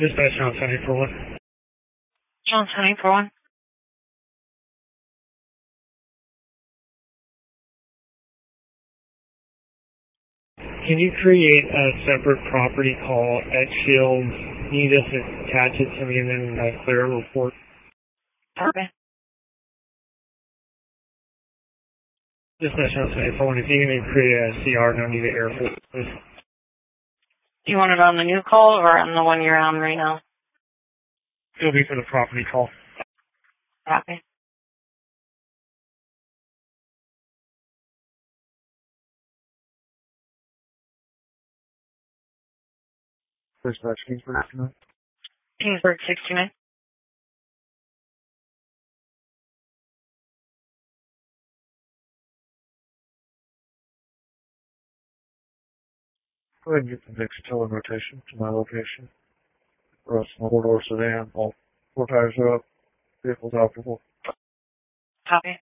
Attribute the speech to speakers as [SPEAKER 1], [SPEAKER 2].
[SPEAKER 1] Dispatch John 74-1.
[SPEAKER 2] John 74-1.
[SPEAKER 1] Can you create a separate property call at Shields? You just attach it to me and then clear a report.
[SPEAKER 2] Okay.
[SPEAKER 1] Dispatch John 74-1. If you can create a CR, don't need an airport, please.
[SPEAKER 2] Do you want it on the new call or on the one you're on right now?
[SPEAKER 1] It'll be for the property call.
[SPEAKER 2] Copy.
[SPEAKER 1] Dispatch Kingsburg 69.
[SPEAKER 2] Kingsburg 69.
[SPEAKER 1] Go ahead and get the next tow in rotation to my location. Russ, my four-door sedan, all four tires are up, vehicle's operable.
[SPEAKER 2] Copy.